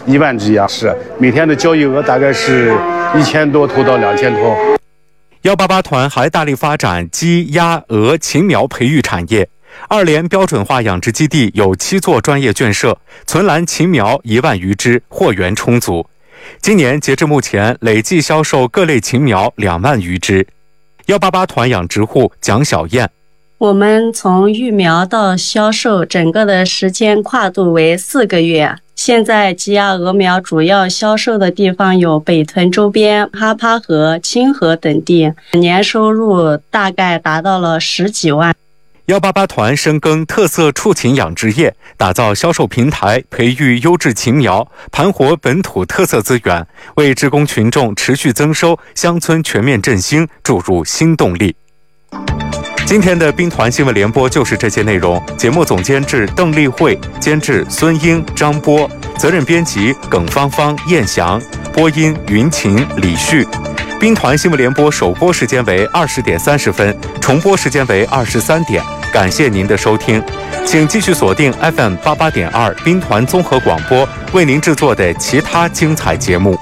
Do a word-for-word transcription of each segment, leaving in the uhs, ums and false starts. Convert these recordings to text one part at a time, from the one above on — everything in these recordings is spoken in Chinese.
一万只鸭，是每天的交易额大概是一千多头到两千头。 幺八八团还大力发展鸡、鸭、鹅、禽苗培育产业。二联标准化养殖基地有七座专业圈舍，存栏禽苗一万余只，货源充足。今年截至目前，累计销售各类禽苗两万余只。幺八八团养殖户蒋小燕， 我们从育苗到销售整个的时间跨度为四个月。现在鸡鸭鹅苗主要销售的地方有北屯周边、哈帕河、清河等地，年收入大概达到了十几万。 幺八八团深耕特色畜禽养殖业，打造销售平台，培育优质禽苗，盘活本土特色资源，为职工群众持续增收、乡村全面振兴注入新动力。今天的兵团新闻联播就是这些内容，节目总监制邓丽慧，监制孙英、张波，责任编辑耿芳芳、燕翔，播音云琴、李旭。兵团新闻联播首播时间为二十点三十分，重播时间为二十三点。感谢您的收听，请继续锁定 F M 八八点二兵团综合广播为您制作的其他精彩节目。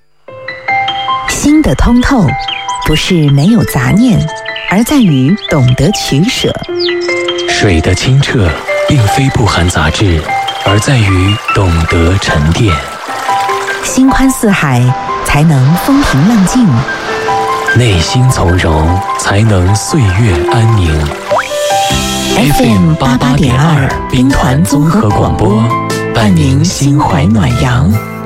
心的通透，不是没有杂念，而在于懂得取舍。 水的清澈，并非不含杂质，而在于懂得沉淀。 心宽似海，才能风平浪静； 内心从容，才能岁月安宁。 F M 八八点二兵团综合广播，伴您心怀暖阳。